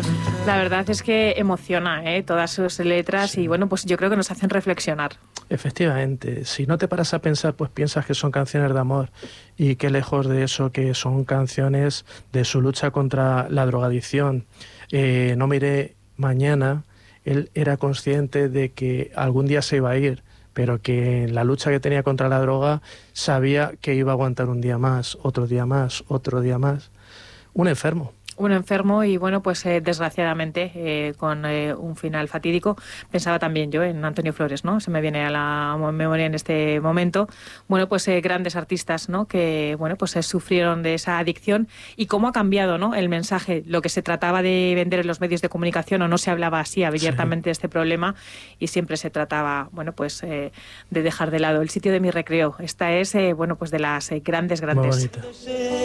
La verdad es que emociona, todas sus letras, sí. Y bueno, pues yo creo que nos hacen reflexionar. Efectivamente, si no te paras a pensar, pues piensas que son canciones de amor, y qué lejos de eso, que son canciones de su lucha contra la drogadicción. No miré mañana, él era consciente de que algún día se iba a ir, pero que en la lucha que tenía contra la droga sabía que iba a aguantar un día más, otro día más, otro día más. Un enfermo. Un enfermo y bueno, pues desgraciadamente con un final fatídico. Pensaba también yo en Antonio Flores, ¿no? Se me viene a la memoria en este momento. Bueno, pues grandes artistas, ¿no? Que bueno, pues sufrieron de esa adicción y cómo ha cambiado, ¿no? El mensaje, lo que se trataba de vender en los medios de comunicación, o no se hablaba así abiertamente de este problema, y siempre se trataba, bueno, pues de dejar de lado El sitio de mi recreo. Esta es, bueno, pues de las grandes. Muy bonita.